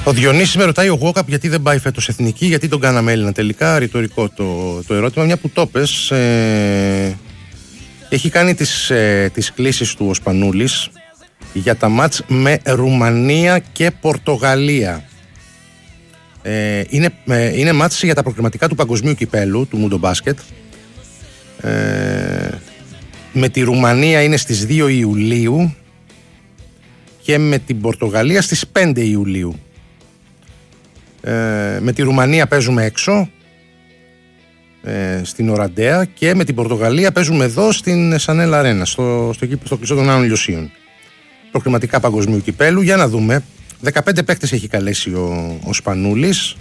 Ο Διονύσης με ρωτάει ο Walkup γιατί δεν πάει φέτος εθνική, γιατί τον κάναμε Έλληνα τελικά. Ρητορικό το ερώτημα, μια που το πες. Έχει κάνει τις κλήσεις του ο Σπανούλης για τα μάτς με Ρουμανία και Πορτογαλία. Είναι μάτς για τα προκριματικά του παγκοσμίου κυπέλου του Mundo Basket. Με τη Ρουμανία είναι στις 2 Ιουλίου και με την Πορτογαλία στις 5 Ιουλίου. Με τη Ρουμανία παίζουμε έξω στην Οραντέα και με την Πορτογαλία παίζουμε εδώ στην Σανέλ Αρένα, στο κλειστό των Άνων Λιωσίων. Προκριματικά παγκοσμίου κυπέλου. Για να δούμε. 15 παίκτες έχει καλέσει ο Σπανούλης.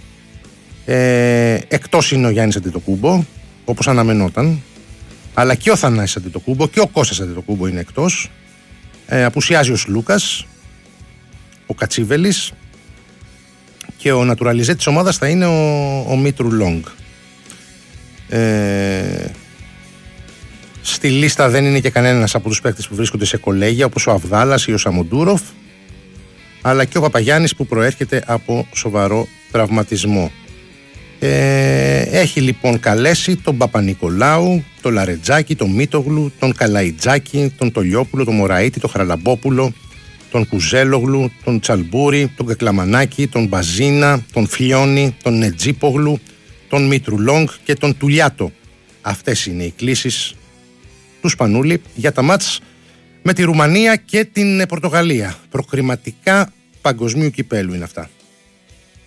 Εκτός είναι ο Γιάννης Αντετοκούμπο, όπως αναμενόταν. Αλλά και ο Θανάσης Αντετοκούμπο και ο Κώστας Αντετοκούμπο είναι εκτός. Απουσιάζει ο Σλούκας, ο Κατσίβελης και ο νατουραλιζέ της ομάδας θα είναι ο Μήτρου Λόγκ. Στη λίστα δεν είναι και κανένας από τους παίκτες που βρίσκονται σε κολέγια, όπως ο Αβδάλας ή ο Σαμοντούροφ, αλλά και ο Παπαγιάννης που προέρχεται από σοβαρό τραυματισμό. Έχει λοιπόν καλέσει τον Παπα-Νικολάου, τον Λαρετζάκη, τον Μίτογλου, τον Καλαϊτζάκη, τον Τολιόπουλο, τον Μωραΐτη, τον Χαραλαμπόπουλο, τον Κουζέλογλου, τον Τσαλμπούρη, τον Κακλαμανάκη, τον Μπαζίνα, τον Φλιόνι, τον Νετζίπογλου, τον Μήτρου Λόγκ και τον Τουλιάτο. Αυτές είναι οι κλήσεις του Σπανούλη για τα μάτς με τη Ρουμανία και την Πορτογαλία. Προκριματικά παγκοσμίου κυπέλου είναι αυτά.